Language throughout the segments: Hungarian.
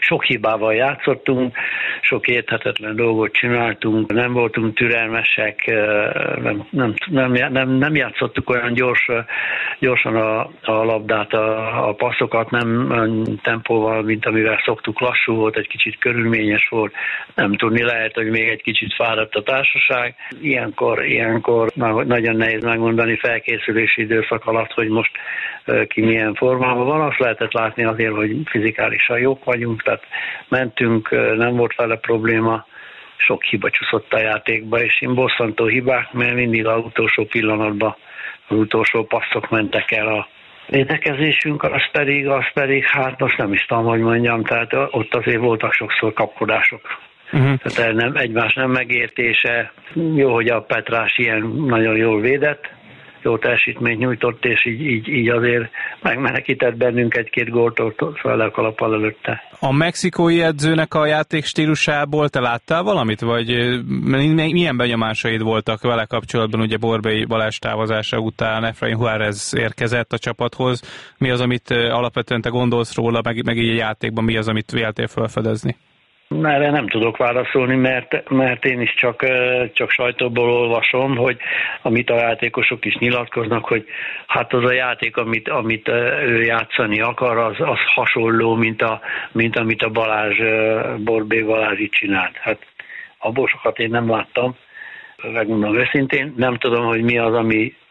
sok hibával játszottunk, sok érthetetlen dolgot csináltunk, nem voltunk türelmesek, nem játszottuk olyan gyorsan a labdát, a passzokat, nem tempóval, mint amivel szoktuk, lassú volt, egy kicsit körülményes volt, nem tudni, lehet, hogy még egy kicsit fáradt a társaság. Ilyenkor nagyon nehéz megmondani felkészülési időszak alatt, hogy most ki milyen formában van. Azt lehetett látni azért, hogy fizikálisan jók vagyunk, tehát mentünk, nem volt vele probléma, sok hiba csúszott a játékba, és én bosszantó hibák, mert mindig az utolsó pillanatban az utolsó passzok mentek el a védekezésünk, az pedig, hát most nem is tudom, hogy mondjam, tehát ott azért voltak sokszor kapkodások. Tehát egymás nem megértése. Jó, hogy a Petrás ilyen nagyon jól védett, jó teljesítményt nyújtott, és így azért megmenekített bennünk egy-két gólt fel a kalappal előtte. A mexikói edzőnek a játék stílusából te láttál valamit, vagy milyen benyomásaid voltak vele kapcsolatban? Ugye Borbély Balázs távozása után Efraín Juárez érkezett a csapathoz. Mi az, amit alapvetően te gondolsz róla, meg így a játékban mi az, amit véltél felfedezni? Erre nem tudok válaszolni, mert én is csak sajtóból olvasom, hogy amit a játékosok is nyilatkoznak, hogy hát az a játék, amit ő játszani akar, az hasonló, mint amit a Borbély Balázs itt csinált. Hát abból sokat én nem láttam, megmondom őszintén, nem tudom, hogy mi az,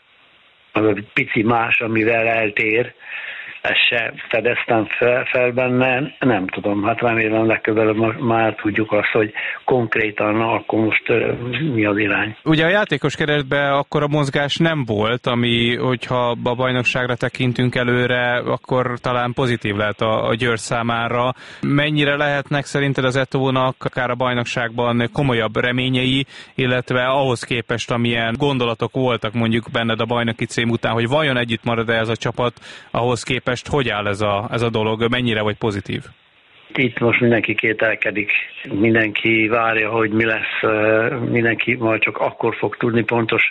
az a pici más, amivel eltér. Ezt se fedeztem fel benne, nem tudom, hát remélem legközelebb már tudjuk azt, hogy konkrétan akkor most mi az irány. Ugye a játékos keretben akkor a mozgás nem volt, ami, hogyha a bajnokságra tekintünk előre, akkor talán pozitív lehet a Győr számára. Mennyire lehetnek szerinted az Etónak akár a bajnokságban komolyabb reményei, illetve ahhoz képest, amilyen gondolatok voltak mondjuk benned a bajnoki cím után, hogy vajon együtt marad-e ez a csapat, ahhoz képest hogy áll ez a dolog, mennyire vagy pozitív? Itt most mindenki kételkedik, mindenki várja, hogy mi lesz, mindenki majd csak akkor fog tudni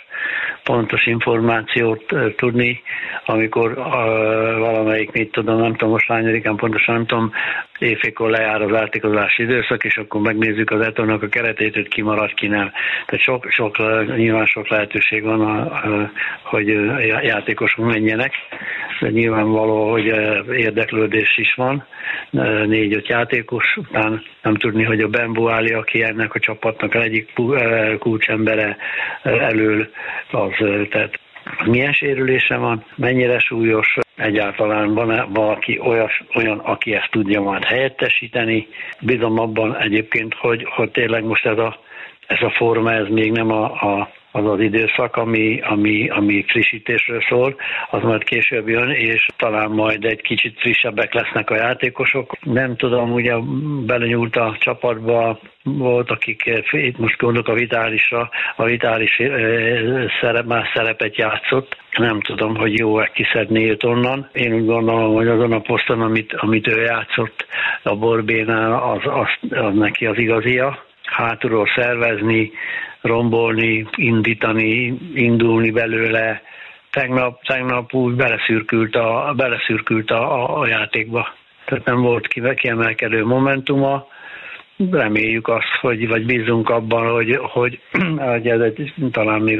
pontos információt tudni, amikor valamelyik, nem tudom most hányadikán, pontosan nem tudom, évfélkor lejár az átikozási időszak, és akkor megnézzük az Etónak a keretét, hogy ki marad, ki nem. Tehát nyilván sok lehetőség van, hogy játékosok menjenek, de nyilvánvaló, hogy érdeklődés is van, 4-5 játékos után nem tudni, hogy a Ben Buáli, aki ennek a csapatnak egyik kulcsembere elől, tehát milyen sérülése van, mennyire súlyos, egyáltalán van-e valaki olyan, aki ezt tudja majd helyettesíteni. Bízom abban egyébként, hogy tényleg most ez a forma, ez még nem az időszak, ami frissítésről szól, az majd később jön, és talán majd egy kicsit frissebbek lesznek a játékosok. Nem tudom, ugye belenyúlt a csapatba, volt, akik, itt most gondolok a Vitálisra, a Vitális más szerepet játszott. Nem tudom, hogy jó-e kiszedni őt onnan. Én úgy gondolom, hogy azon a poszton, amit ő játszott a Borbénál, az neki az igazia. Hátulról szervezni, rombolni, indítani, indulni belőle. Tegnap úgy beleszürkült a játékba. Tehát nem volt kiemelkedő momentuma. Reméljük azt, vagy bízunk abban, hogy ez talán még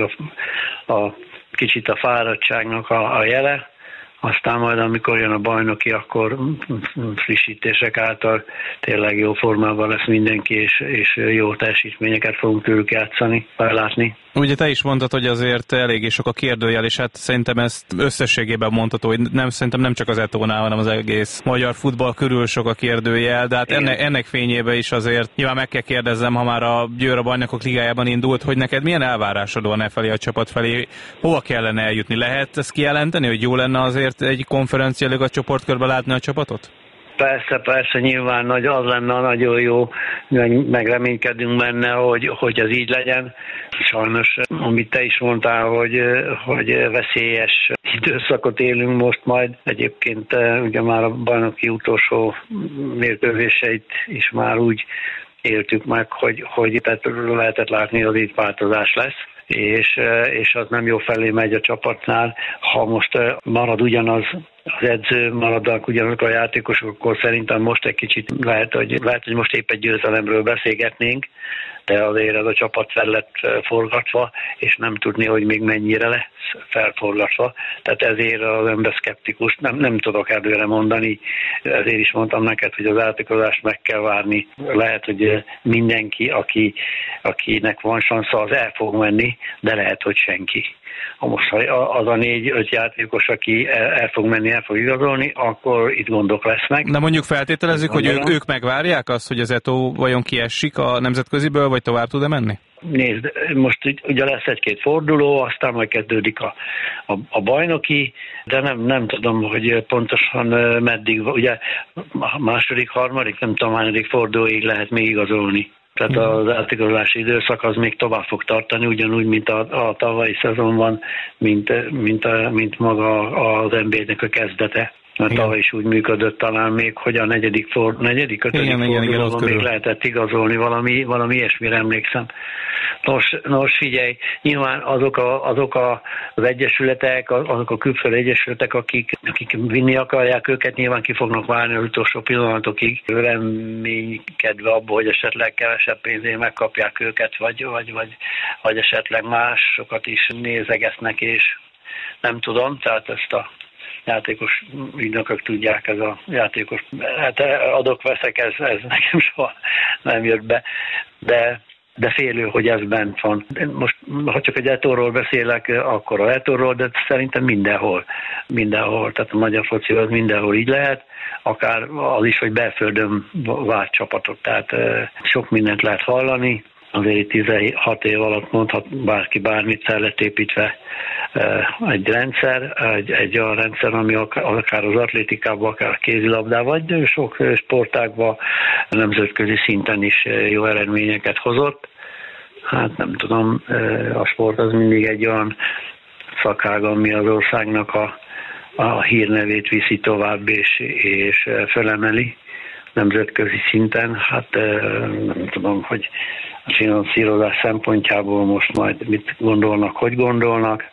a kicsit a fáradtságnak a jele. Aztán majd, amikor jön a bajnoki, akkor frissítések által tényleg jó formában lesz mindenki, és jó teljesítményeket fogunk tőlük játszani, látni. Ugye te is mondtad, hogy azért eléggé sok a kérdőjel, és hát szerintem ezt összességében mondható, hogy szerintem nem csak az Etónál, hanem az egész magyar futball körül sok a kérdőjel, de hát ennek fényében is azért nyilván meg kell kérdezzem, ha már a Győr a Bajnokok Ligájában indult, hogy neked milyen elvárásod van felé a csapat felé, hova kellene eljutni? Lehet ezt kijelenteni, hogy jó lenne azért egy konferencia liga csoportkörbe látni a csapatot? Persze, nyilván az lenne nagyon jó, megreménykedünk benne, hogy az így legyen. Sajnos, amit te is mondtál, hogy veszélyes időszakot élünk most majd. Egyébként ugye már a bajnoki utolsó mérkőzéseit is már úgy éltük meg, hogy tehát lehetett látni, hogy itt változás lesz. És az nem jó felé megy a csapatnál. Ha most marad ugyanaz az edző maradnak ugyanazok a játékosok, akkor szerintem most egy kicsit lehet, hogy most épp egy győzelemről beszélgetnénk, de azért ez a csapat fel lett forgatva, és nem tudni, hogy még mennyire lesz felforgatva. Tehát ezért az ember szkeptikus, nem tudok előre mondani, ezért is mondtam neked, hogy az átikozást meg kell várni. Lehet, hogy mindenki, akinek van sansza, az el fog menni, de lehet, hogy senki. Ha most az a 4-5 játékos, aki el fog menni, el fog igazolni, akkor itt gondok lesznek. Na mondjuk feltételezzük, hogy ők megvárják azt, hogy az Eto'o vajon kiessik a nemzetköziből, vagy tovább tud-e menni? Nézd, most ugye lesz egy-két forduló, aztán majd kezdődik a bajnoki, de nem tudom, hogy pontosan meddig, ugye a második, harmadik, nem tudom, hányadik fordulóig lehet még igazolni. Tehát az átigazolási időszak az még tovább fog tartani, ugyanúgy, mint a tavalyi szezonban, mint maga az NBA-nek a kezdete. Mert tavaly is úgy működött talán még, hogy a negyedik, ötödik fordulóban még lehetett igazolni, valami ilyesmire emlékszem. Nos, figyelj, nyilván azok az egyesületek, azok a külföldi egyesületek, akik vinni akarják őket, nyilván ki fognak várni az utolsó pillanatokig, reménykedve abból, hogy esetleg kevesebb pénzért megkapják őket, vagy esetleg másokat is nézegesznek, és nem tudom, tehát ezt a játékos ügynökök tudják, ez a játékos, hát adok-veszek, ez nekem soha nem jött be, de félő, hogy ez bent van. Most, ha csak egy Eto'óról beszélek, akkor a Eto'óról, de szerintem mindenhol, tehát a magyar foci az mindenhol így lehet, akár az is, hogy belföldön vált csapatot, tehát sok mindent lehet hallani, azért 16 év alatt mondhat bárki bármit, fel lett építve egy rendszer, egy olyan rendszer, ami akár az atlétikában, akár a kézilabdában, vagy sok sportágban nemzetközi szinten is jó eredményeket hozott. Hát nem tudom, a sport az mindig egy olyan szakág, ami az országnak a hírnevét viszi tovább és felemeli nemzetközi szinten. Hát nem tudom, hogy a finanszírozás szempontjából most majd mit gondolnak, hogy gondolnak.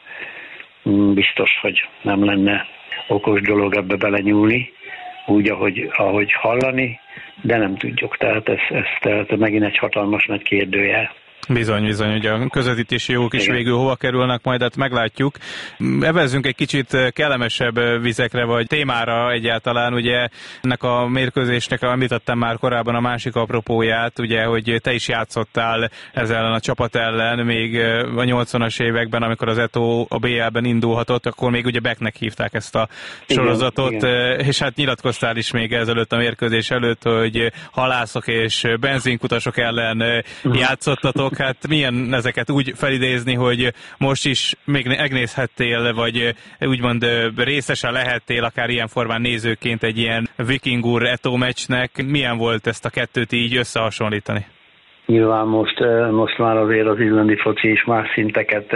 Biztos, hogy nem lenne okos dolog ebbe belenyúlni, úgy, ahogy hallani, de nem tudjuk. Tehát ez megint egy hatalmas nagy kérdőjel. Bizony, ugye a közvetítési jogok is végül hova kerülnek, majd hát meglátjuk. Evezzünk egy kicsit kellemesebb vizekre, vagy témára egyáltalán, ugye ennek a mérkőzésnek említettem már korábban a másik apropóját, ugye, hogy te is játszottál ezzel ellen a csapat ellen, még a 80-as években, amikor az Eto'o a BL-ben indulhatott, akkor még ugye Becknek hívták ezt a sorozatot, igen. És hát nyilatkoztál is még ezelőtt a mérkőzés előtt, hogy halászok és benzinkutasok ellen játszottatok. Hát milyen ezeket úgy felidézni, hogy most is még megnézhettél, vagy úgymond részesen lehettél akár ilyen formán nézőként egy ilyen Viking Úr Eto'o meccsnek. Milyen volt ezt a kettőt így összehasonlítani? Nyilván most már azért az izlandi foci is más szinteket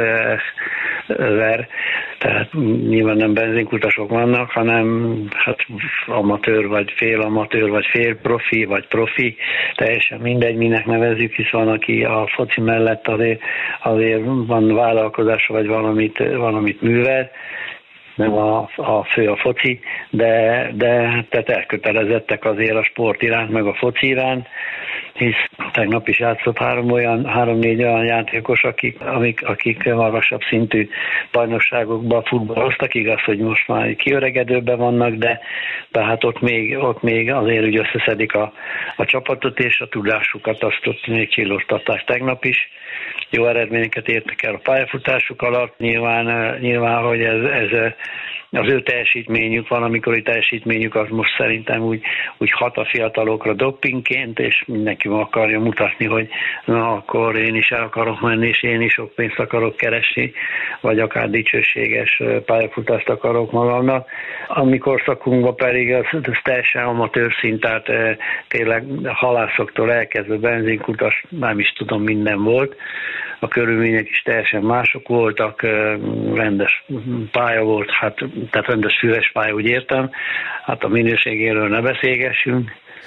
ver, tehát nyilván nem benzinkutasok vannak, hanem hát amatőr, vagy fél profi, vagy profi, teljesen mindegy, minek nevezzük, hisz van, aki a foci mellett azért van vállalkozása, vagy valamit művel, nem a fő a foci, de tehát elkötelezettek azért a sport iránt, meg a foci iránt, hisz tegnap is játszott 3-4 olyan játékos, akik magasabb szintű bajnokságokban futballoztak, igaz, hogy most már kiöregedőben vannak, de hát ott még azért úgy összeszedik a csapatot, és a tudásukat azt ott még csillogtatták tegnap is. Jó eredményeket értek el a pályafutásuk alatt, nyilván hogy ez az ő teljesítményük, valamikori teljesítményük az most szerintem úgy hat a fiatalokra dopingként, és mindenki akarja mutatni, hogy na akkor én is el akarok menni, és én is sok pénzt akarok keresni, vagy akár dicsőséges pályafutást akarok magamnak. Amikor szakunkban pedig ez teljesen amatőr szint, tehát tényleg halászoktól elkezdve benzinkutas, nem is tudom, minden volt. A körülmények is teljesen mások voltak, rendes pálya volt, tehát rendes füves pálya, úgy értem. Hát a minőségéről ne beszélgessünk.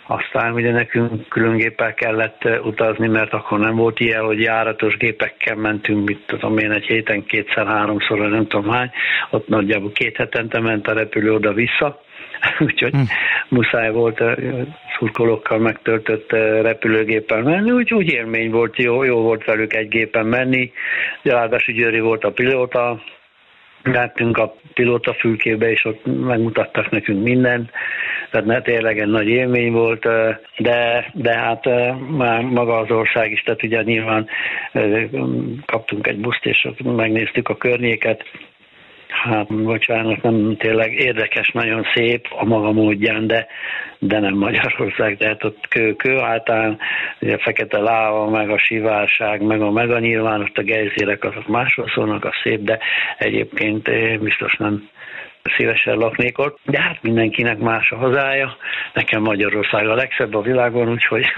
Aztán ugye nekünk különgéppel kellett utazni, mert akkor nem volt ilyen, hogy járatos gépekkel mentünk, mit tudom én, egy héten kétszer-háromszor, nem tudom hány, ott nagyjából 2 hetente ment a repülő oda-vissza, úgyhogy muszáj volt szurkolókkal megtöltött repülőgéppel menni, úgy élmény volt, jó volt velük egy gépen menni, ráadásul Győri volt a pilóta, mentünk a pilótafülkébe, és ott megmutattak nekünk mindent, tehát tényleg egy nagy élmény volt, de hát már maga az ország is, tehát ugye nyilván kaptunk egy buszt, és ott megnéztük a környéket. Hát, bocsánat, nem tényleg érdekes, nagyon szép a maga módján, de nem Magyarország, tehát ott kő általán, ugye a fekete láva, meg a sivárság, meg a nyilván ott a gejzérek, azok másról szólnak, a szép, de egyébként biztos nem szívesen laknék ott, de hát mindenkinek más a hazája. Nekem Magyarország a legszebb a világon,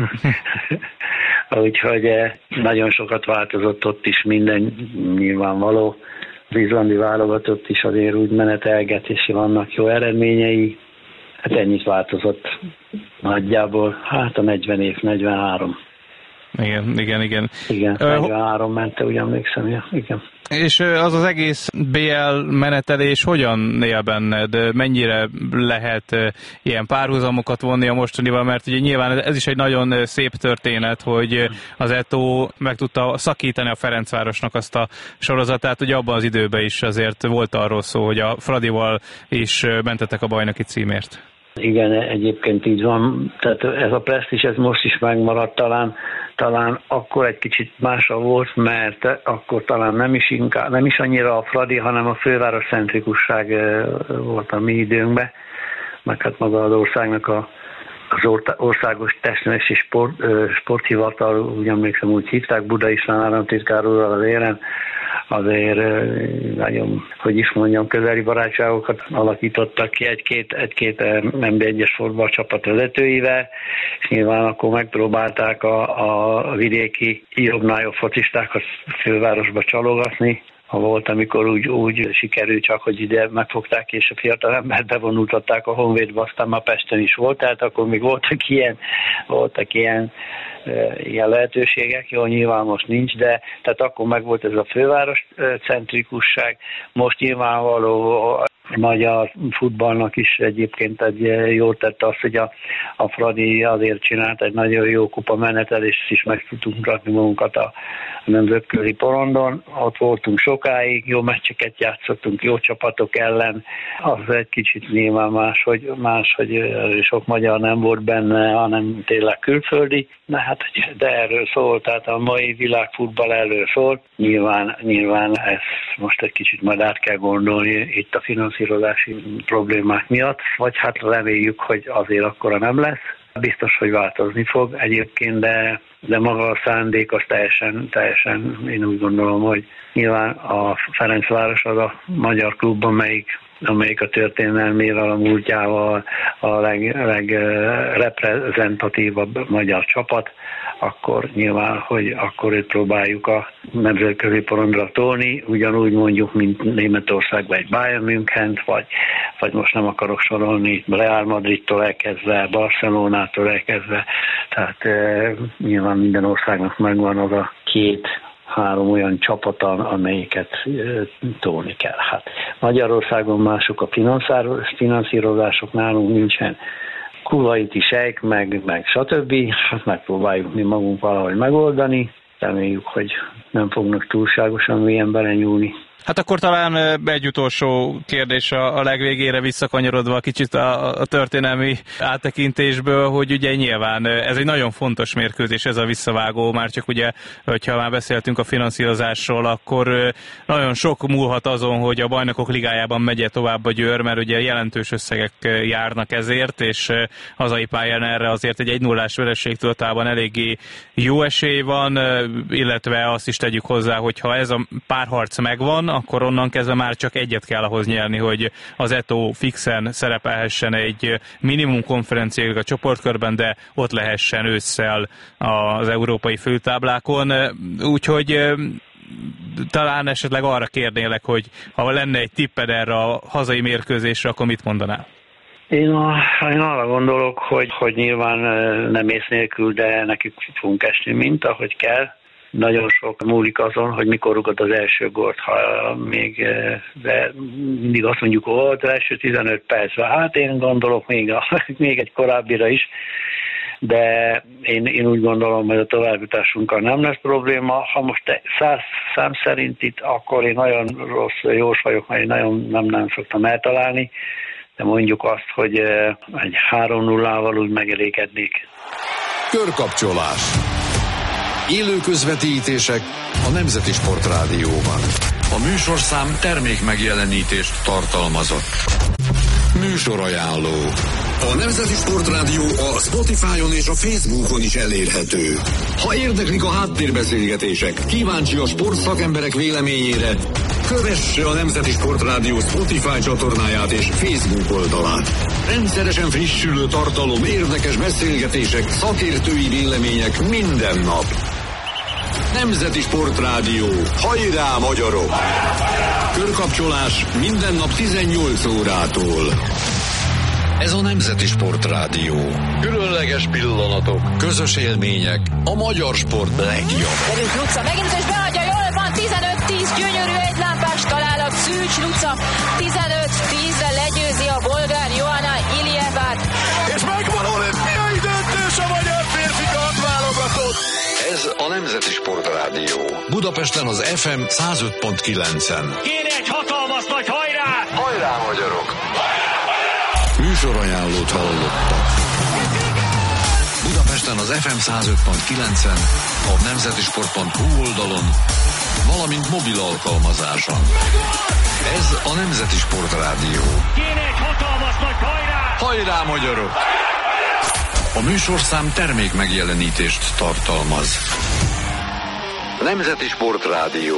úgyhogy nagyon sokat változott ott is minden nyilvánvaló. Az izlandi válogatott is azért úgy menetelget, és vannak jó eredményei. Hát ennyit változott nagyjából, hát a 40 év, 43. Igen. Igen, 43 mente, úgy emlékszem, ja, igen. És az egész BL menetelés hogyan él benned? Mennyire lehet ilyen párhuzamokat vonni a mostanival? Mert ugye nyilván ez is egy nagyon szép történet, hogy az Eto meg tudta szakítani a Ferencvárosnak azt a sorozatát. Ugye abban az időben is azért volt arról szó, hogy a Fradival is mentetek a bajnoki címért. Igen, egyébként így van. Tehát ez a presztízs, ez most is megmaradt, talán akkor egy kicsit másabb volt, mert akkor talán nem is annyira a Fradi, hanem a főváros centrikusság volt a mi időnkben, meg hát maga az országnak az országos testnevelési sporthivatal, úgy emlékszem, úgy hívták, Buda István államtitkár úrral az éren, azért nagyon, hogy is mondjam, közeli barátságokat alakítottak ki egy-két NB1-es fotballcsapat vezetőivel, és nyilván akkor megpróbálták a vidéki jobb-nagyobb focistákat fővárosba csalogatni. Volt, amikor úgy sikerült csak, hogy ide megfogták, és a fiatal embert bevonultatták a Honvédba, aztán már Pesten is volt, tehát akkor még voltak ilyen lehetőségek, jó, nyilván most nincs, de tehát akkor meg volt ez a főváros centrikusság, most nyilvánvaló a magyar futballnak is egyébként egy jót tett az, hogy a Fradi azért csinált egy nagyon jó kupa menetelést, is meg tudtunk mutatni magunkat a nemzetközi porondon. Ott voltunk sokáig, jó meccseket játszottunk, jó csapatok ellen. Az egy kicsit nyilván más, hogy sok magyar nem volt benne, hanem tényleg külföldi. De erről szól, tehát a mai világfutball erről szól. Nyilván ezt most egy kicsit majd át kell gondolni itt a finanszírozási problémák miatt, vagy hát reméljük, hogy azért akkora nem lesz. Biztos, hogy változni fog egyébként, de maga a szándék az teljesen, én úgy gondolom, hogy nyilván a Ferencváros az a magyar klub, amelyik a történelmével, a múltjával a legreprezentatívabb magyar csapat, akkor nyilván, hogy akkor őt próbáljuk a nemzetközi porondra tolni, ugyanúgy mondjuk, mint Németországban egy Bayern Münchent, vagy most nem akarok sorolni, Real Madridtól elkezdve, Barcelonától elkezdve, tehát nyilván minden országnak megvan az a 2-3 olyan csapata, amelyiket tolni kell. Hát Magyarországon mások a finanszírozások, nálunk nincsen Kuwaiti sejk, meg stb. Hát megpróbáljuk mi magunk valahogy megoldani. Reméljük, hogy nem fognak túlságosan mélyen belenyúlni. Hát akkor talán egy utolsó kérdés a legvégére visszakanyarodva kicsit a történelmi áttekintésből, hogy ugye nyilván ez egy nagyon fontos mérkőzés, ez a visszavágó, már csak ugye, hogyha már beszéltünk a finanszírozásról, akkor nagyon sok múlhat azon, hogy a Bajnokok Ligájában megye tovább a Győr, mert ugye jelentős összegek járnak ezért, és hazai pályán erre azért egy 1-0-ás vereség tudatában eléggé jó esély van, illetve azt is tegyük hozzá, hogy ha ez a párharc megvan, akkor onnan kezdve már csak egyet kell ahhoz nyerni, hogy az Eto fixen szerepelhessen egy minimum konferenciáig a csoportkörben, de ott lehessen ősszel az európai főtáblákon. Úgyhogy talán esetleg arra kérnélek, hogy ha lenne egy tipped erre a hazai mérkőzésre, akkor mit mondanál? Én arra gondolok, hogy nyilván nem ész nélkül, de nekik fogunk esni, mint ahogy kell. Nagyon sok múlik azon, hogy mikor rugod az első gólt, ha még, de mindig azt mondjuk, hogy az első 15 percben. Hát én gondolok még egy korábbira is, de én úgy gondolom, hogy a továbbjutásunkkal nem lesz probléma. Ha most 100 szám szerint itt, akkor én nagyon rossz jós vagyok, mert én nagyon nem szoktam eltalálni, de mondjuk azt, hogy egy 3-0-val úgy megelégednék. Körkapcsolás. Élő közvetítések a Nemzeti Sportrádióban. A műsorszám termék megjelenítést tartalmazott. Műsorajánló. A Nemzeti Sportrádió a Spotify-on és a Facebookon is elérhető. Ha érdeklik a háttérbeszélgetések, kíváncsi a sportszakemberek véleményére, kövesse a Nemzeti Sportrádió Spotify csatornáját és Facebook oldalát. Rendszeresen frissülő tartalom, érdekes beszélgetések, szakértői vélemények minden nap. Nemzeti Sportrádió. Hajrá, magyarok! Körkapcsolás minden nap 18 órától. Ez a Nemzeti Sportrádió. Különleges pillanatok, közös élmények, a magyar sport legjobb. Derült Luca, megint és beadja, jól van, 15-10, gyönyörű egylámpás találat, Szűcs Luca, 15-10-re legyőzi a bolgár Johanna Iljevát. És megvan olimpiai döntős a magyar férfi kardválogatott. Ez a Nemzeti Sportrádió. Budapesten az FM 105.9-en. Kéne egy hatalmas nagy hajrá! Hajrá, magyarok! Műsorajánlót hallottak. Budapesten az FM 105.9-en, a nemzetisport.hu oldalon, valamint mobil alkalmazáson. Ez a Nemzeti Sportrádió. Kéne egy hatalmas nagy hajrá! Hajrá, magyarok! A műsorszám termék megjelenítést tartalmaz. Nemzeti Sportrádió.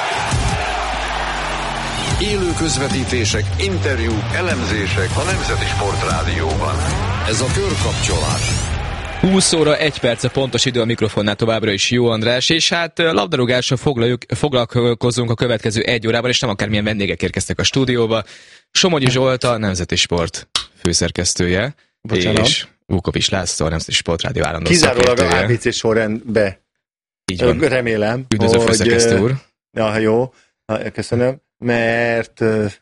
Élő közvetítések, interjúk, elemzések a Nemzeti Sportrádióban. Ez a Körkapcsolás. 20 óra 1 perc a pontos idő, a mikrofonnál továbbra is Jó András, és hát labdarúgással foglalkozunk a következő 1 órában, és nem akármilyen vendégek érkeztek a stúdióba. Somogyi Zsolt, a Nemzeti Sport főszerkesztője, és Vukovics László, a Nemzeti Sportrádió állandó kizárólag szakértője. a ABC sorrendbe. Így van. Remélem. Üdvözlő főszerkesztő úr. Ja, jó, köszönöm. Mert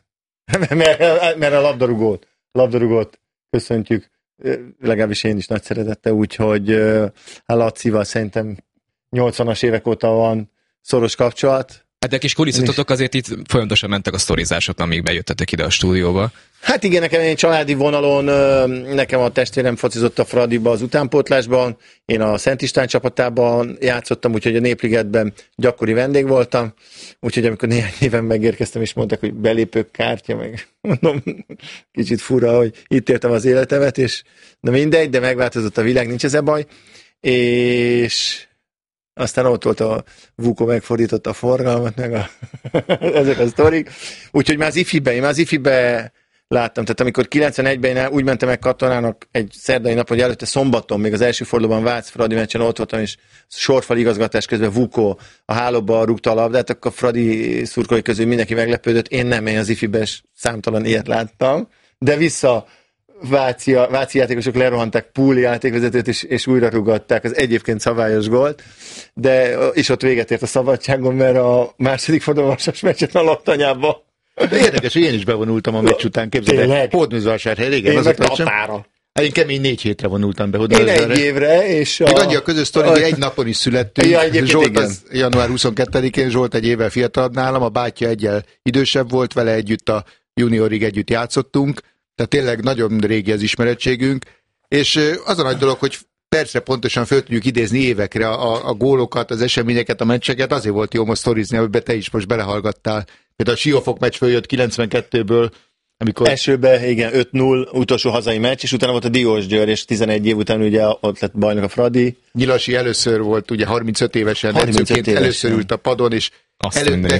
a labdarúgót köszöntjük, legalábbis én is nagy szeretettel, úgyhogy Lacival szerintem 80-as évek óta van szoros kapcsolat. Hát de kis kulisszatotok azért itt folyamatosan mentek a sztorizások, amíg bejöttetek ide a stúdióba. Hát igen, nekem egy családi vonalon, nekem a testvérem focizott a Fradiba az utánpótlásban, én a Szent István csapatában játszottam, úgyhogy a Népligetben gyakori vendég voltam, úgyhogy amikor néhány éven megérkeztem, és mondták, hogy belépőkártya, meg mondom, kicsit fura, hogy itt éltem az életemet, és na mindegy, de megváltozott a világ, nincs ez baj, és aztán ott volt a Vuko, megfordította a forgalmat, meg ezek a sztorik. Úgyhogy már az ifibe láttam. Tehát amikor 91-ben én úgy mentem meg katonának egy szerdai nap, hogy előtte szombaton, még az első fordulóban Vác-Fradi meccsen ott voltam, és sorfal igazgatás közben Vuko a hálóba rúgta a labdát, akkor a Fradi szurkolói közül mindenki meglepődött. Én nem, én az ifibe számtalan ilyet láttam. De vissza váci játékosok lerohanták Púli játékvezetőt, és újra rúgatták az egyébként szabályos gólt, és ott véget ért a szabadságon, mert a második fordulós meccset a Laktanyába. De érdekes, hogy én is bevonultam a meccs után, képzeld el, Hódműzővásárhely, régen. Én az meg Tatára. Én kemény 4 hétre vonultam be Én 1 évre, és még annyi a közös sztori, hogy egy napon is születtünk. Ja, Zsolt az január 22-én, Zsolt egy évvel fiatalabb nálam, a bátyja egyel idősebb volt, vele együtt a juniorig együtt játszottunk, tehát tényleg nagyon régi az ismerettségünk, és az a nagy dolog, hogy persze pontosan föl tudjuk idézni évekre a gólokat, az eseményeket, a meccseket, azért volt jó most sztorizni, amiben te is most belehallgattál. Például a Siófok meccs följött 92-ből, amikor... Elsőben, igen, 5-0 utolsó hazai meccs, és utána volt a Diósgyőr, és 11 év után ugye ott lett bajnok a Fradi. Nyilasi először volt, ugye 35 évesen, először ült a padon, és előtte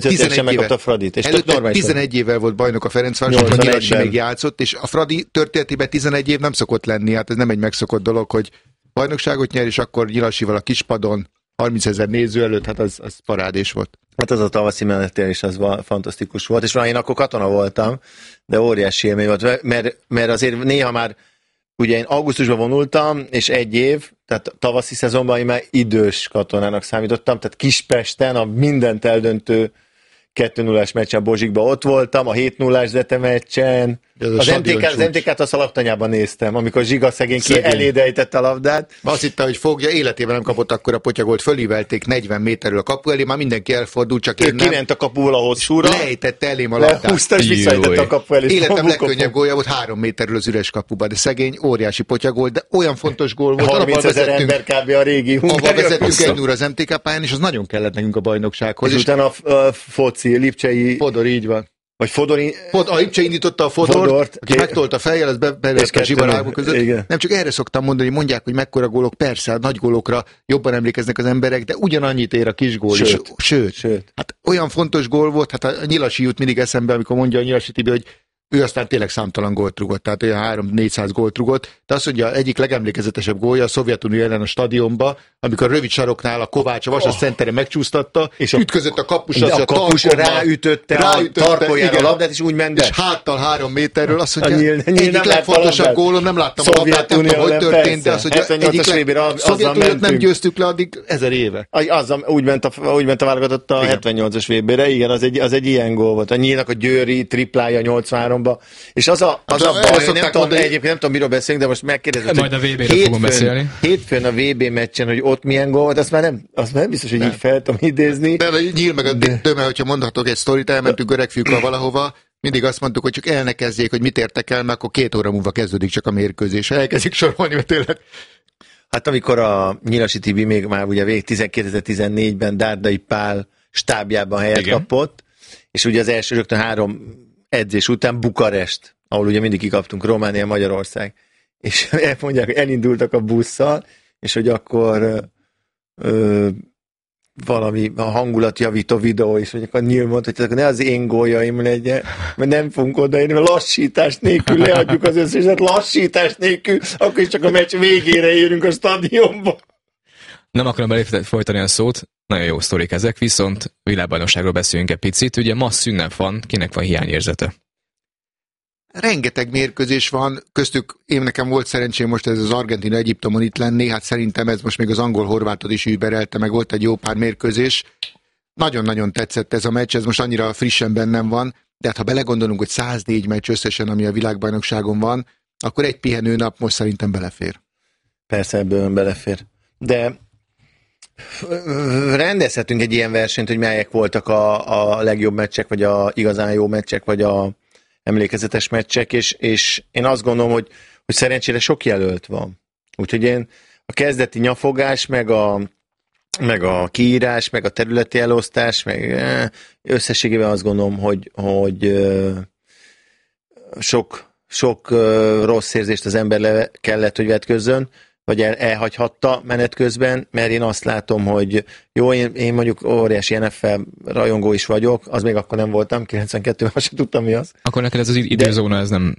11 évvel volt bajnok a Ferencváros, akkor Nyilasi még játszott, és a Fradi történetében 11 év nem szokott lenni, hát ez nem egy megszokott dolog, hogy bajnokságot nyer, és akkor Nyilasival a kispadon 30 000 néző előtt, hát az parádés volt. Hát az a tavaszi menetél is az fantasztikus volt, és én akkor katona voltam, de óriási élmény volt, mert azért néha már, ugye én augusztusban vonultam, és egy év, tehát tavaszi szezonban én már idős katonának számítottam, tehát Kispesten a mindent eldöntő 2-0-ás meccsen Bozsikban ott voltam, a 7-0-ás Zete meccsen, az MTK-t a szalaktanyában néztem, amikor Zsiga szegény elédejtette a labdát. Azt hitte, hogy fogja, életében nem kapott akkor a potyagolt, fölívelték 40 méterről a kapu elé, már mindenki elfordult, csak én nem. Kiment a kapuból a hosszúra. Lejtette elém a labdát. Lehúzta és visszaejtette a kapu elé. Életem legkönnyebb gólja volt 3 méterről az üres kapuba, de szegény óriási potyagolt, de olyan fontos gól volt. 30 000 ember kb. A régi Hungária. Vezettünk 1-0 az MTK pályán, és az nagyon kellett nekünk a bajnoksághoz. És utána a foci, Lipcsei... Fodor, így van. Vagy Fodori... A Lipcse indította a Fodort, aki megtolta a fejjel, az belőtt a zsibarágok között. Igen. Nem csak erre szoktam mondani, mondják, hogy mekkora gólok, persze, a nagy gólokra jobban emlékeznek az emberek, de ugyanannyit ér a kis gól is. Sőt. Hát olyan fontos gól volt, hát a Nyilasi jut mindig eszembe, amikor mondja a Nyilasi Tibi, hogy ő aztán tényleg számtalan gólt rugott, tehát olyan 300-400 gólt rugott, de azt mondja, egyik legemlékezetesebb gólja a Szovjetunió ellen a stadionba, amikor a rövid saroknál a Kovács a vasas centere megcsúsztatta, és ütközött a kapus, a kapus ráütötte a tarkójára a labdát, és úgy ment és háttal 3 méterről, azt mondja, egyik legfontosabb gólon, nem láttam a labdát, nem tudom, hogy történt, de azt mondja, Szovjetuniót nem győztük le addig 1000 éve. Úgy ment a válogatott a 78-as VB-re, igen, az egy ilyen gól volt. A Nyílnak a győri triplája 83-ba. És az a baj, egyébként nem tudom, miről beszélünk, de most megkérdezett, majd a VB-re fogom beszélni. Hétfőn a VB meccsen, hogy ott milyen gól volt, azt már nem biztos, hogy így fel tudom idézni. De Nyíl meg a Döme, hogyha mondhatok egy sztorit, elmentünk öregfiúkkal valahova, mindig azt mondtuk, hogy csak el ne kezdjék, hogy mit értek el, mert akkor 2 óra múlva kezdődik csak a mérkőzés. Elkezdik sorolni, mert tényleg. Hát amikor a Nyilasi Tibi még már ugye 2014-ben Dárdai Pál stábjában helyet kapott, és ugye az első rögtön 3 edzés után Bukarest, ahol ugye mindig kikaptunk, Románia, Magyarország. És elmondják, hogy elindultak a busszal, és hogy akkor valami a hangulatjavító videó, és hogy akkor Nyíl mondta, hogy ne az én góljaim legyen, mert nem fogunk odaérni, mert lassítás nélkül leadjuk az összeset, lassítás nélkül, akkor is csak a meccs végére érünk a stadionba. Nem akarom folytani a szót, nagyon jó sztorik ezek, viszont világbajnokságról beszéljünk egy picit. Ugye ma szünnep van, kinek van hiányérzete? Rengeteg mérkőzés van, köztük nekem volt szerencsém most ez az Argentina-Egyiptomon itt lenni, hát szerintem ez most még az angol-horvátot is überelte, meg volt egy jó pár mérkőzés. Nagyon-nagyon tetszett ez a meccs, ez most annyira frissen bennem van, de hát ha belegondolunk, hogy 104 meccs összesen, ami a világbajnokságon van, akkor egy pihenőnap most szerintem belefér. Persze, ebből belefér. De rendezhetünk egy ilyen versenyt, hogy melyek voltak a legjobb meccsek, vagy a igazán jó meccsek, vagy a emlékezetes meccsek, és én azt gondolom, hogy szerencsére sok jelölt van. Úgyhogy én a kezdeti nyafogás, meg a kiírás, meg a területi elosztás, meg összességében azt gondolom, hogy sok rossz érzést az ember kellett, hogy vetközzön, vagy elhagyhatta menet közben, mert én azt látom, hogy jó, én mondjuk óriási NFL rajongó is vagyok, az még akkor nem voltam, 92-ben azt sem tudtam, mi az. Akkor neked ez az időzóna, ez nem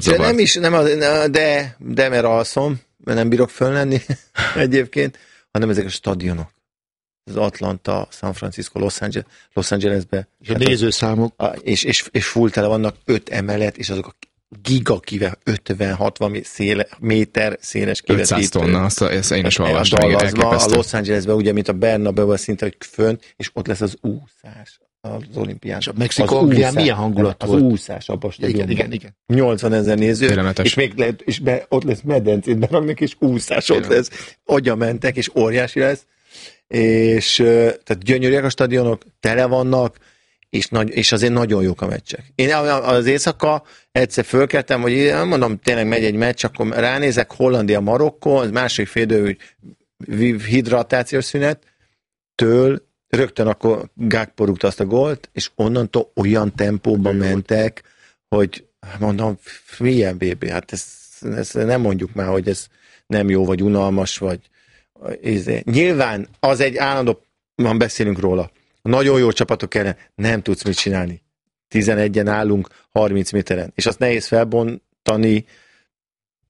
de mert alszom, mert nem bírok föllenni egyébként, hanem ezek a stadionok. Az Atlanta, San Francisco, Los Angelesbe. És a nézőszámok. És full tele vannak 5 emelet, és azok a gigakivel 50-60 méter széles kivetítő. 500 tonna, ezt én is olvastam. A Los Angelesben ugye, mint a Bernabeu szinte, hogy fönn, és ott lesz az úszás az olimpián. És a Mexikó-Anglián milyen hangulat volt? Az úszás abban a stadionban. Igen. 80 000 néző, és még lehet, és ott lesz medencét beraknak, és úszás ott lesz. Agya mentek, és óriási lesz. És tehát gyönyörűek a stadionok, tele vannak, és azért nagyon jók a meccsek. Én az éjszaka egyszer fölkeltem, hogy mondom, tényleg megy egy meccs, akkor ránézek, Hollandia, Marokkó, az második fél idő, hidratációs szünettől, rögtön akkor Gakpo rúgta azt a gólt, és onnantól olyan tempóban mentek, hogy mondom, milyen BB, hát ezt nem mondjuk már, hogy ez nem jó, vagy unalmas, vagy nyilván az egy állandó, beszélünk róla, nagyon jó csapatok ellen nem tudsz mit csinálni. 11-en állunk 30 méteren, és azt nehéz felbontani